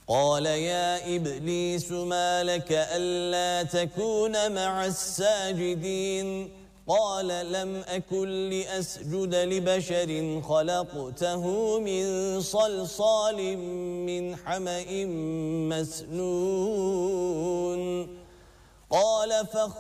قال يا إبليس ما لك ألا تكون مع الساجدين قال لم أكن لأسجد لبشر خلقته من صلصال من حمأ مسنون قال